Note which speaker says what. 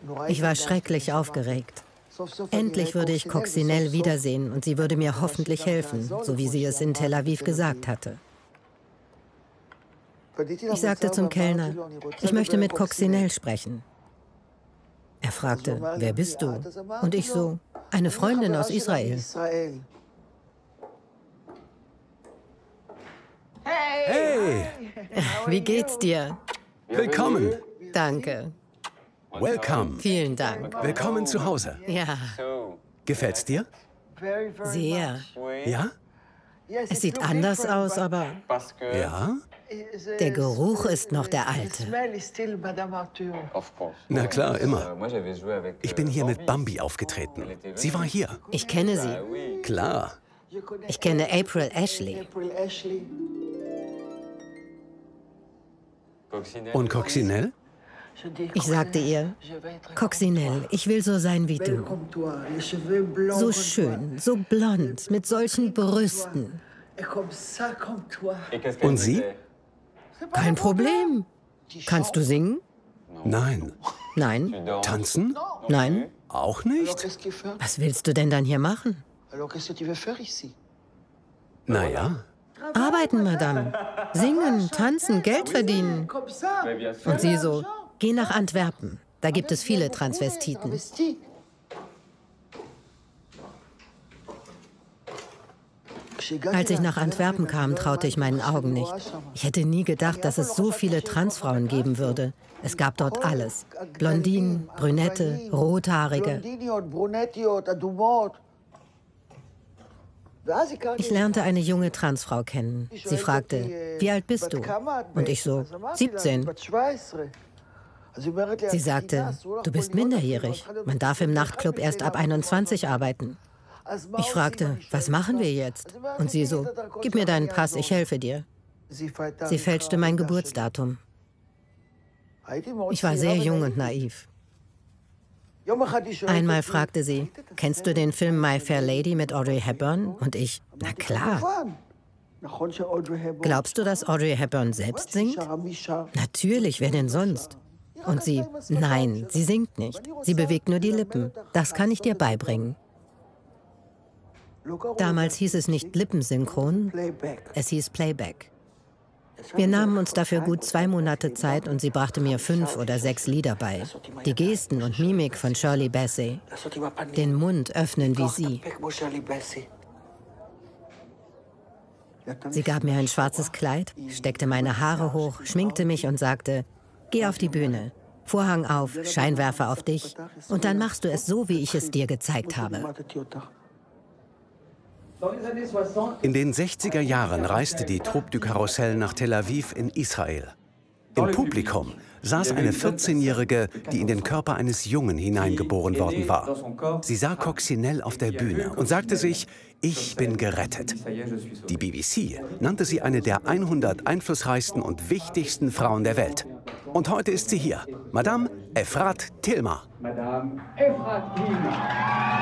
Speaker 1: Ich war schrecklich aufgeregt. Endlich würde ich Coccinelle wiedersehen und sie würde mir hoffentlich helfen, so wie sie es in Tel Aviv gesagt hatte. Ich sagte zum Kellner, ich möchte mit Coccinelle sprechen. Er fragte, wer bist du? Und ich so, eine Freundin aus Israel.
Speaker 2: Hey!
Speaker 1: Wie geht's dir?
Speaker 2: Willkommen!
Speaker 1: Danke.
Speaker 2: Welcome!
Speaker 1: Vielen Dank.
Speaker 2: Willkommen zu Hause.
Speaker 1: Ja,
Speaker 2: Gefällt's dir?
Speaker 1: sehr.
Speaker 2: Ja?
Speaker 1: Es sieht anders aus, aber
Speaker 2: Ja?
Speaker 1: der Geruch ist noch der alte.
Speaker 2: Na klar, immer. Ich bin hier mit Bambi aufgetreten. Sie war hier.
Speaker 1: Ich kenne sie.
Speaker 2: Klar.
Speaker 1: Ich kenne April Ashley.
Speaker 2: Und Coccinelle?
Speaker 1: Ich sagte ihr, Coccinelle, ich will so sein wie du. So schön, so blond, mit solchen Brüsten.
Speaker 2: Und Sie?
Speaker 1: Kein Problem. Kannst du singen?
Speaker 2: Nein.
Speaker 1: Nein?
Speaker 2: Tanzen?
Speaker 1: Nein?
Speaker 2: Auch nicht?
Speaker 1: Was willst du denn dann hier machen?
Speaker 2: Naja.
Speaker 1: Arbeiten, Madame. Singen, tanzen, Geld verdienen. Und sie so, geh nach Antwerpen. Da gibt es viele Transvestiten. Als ich nach Antwerpen kam, traute ich meinen Augen nicht. Ich hätte nie gedacht, dass es so viele Transfrauen geben würde. Es gab dort alles. Blondinen, Brünette, Rothaarige. Ich lernte eine junge Transfrau kennen. Sie fragte, wie alt bist du? Und ich so, 17. Sie sagte, du bist minderjährig. Man darf im Nachtclub erst ab 21 arbeiten. Ich fragte, was machen wir jetzt? Und sie so, gib mir deinen Pass, ich helfe dir. Sie fälschte mein Geburtsdatum. Ich war sehr jung und naiv. Einmal fragte sie, kennst du den Film My Fair Lady mit Audrey Hepburn? Und ich, na klar. Glaubst du, dass Audrey Hepburn selbst singt? Natürlich, wer denn sonst? Und sie, nein, sie singt nicht. Sie bewegt nur die Lippen. Das kann ich dir beibringen. Damals hieß es nicht Lippensynchron, es hieß Playback. Wir nahmen uns dafür gut 2 Monate Zeit und sie brachte mir 5 oder 6 Lieder bei. Die Gesten und Mimik von Shirley Bassey. Den Mund öffnen wie sie. Sie gab mir ein schwarzes Kleid, steckte meine Haare hoch, schminkte mich und sagte, geh auf die Bühne, Vorhang auf, Scheinwerfer auf dich und dann machst du es so, wie ich es dir gezeigt habe.
Speaker 2: In den 60er Jahren reiste die Troupe du Carrousel nach Tel Aviv in Israel. Im Publikum saß eine 14-Jährige, die in den Körper eines Jungen hineingeboren worden war. Sie sah Coccinelle auf der Bühne und sagte sich, ich bin gerettet. Die BBC nannte sie eine der 100 einflussreichsten und wichtigsten Frauen der Welt. Und heute ist sie hier, Madame Efrat Tilma.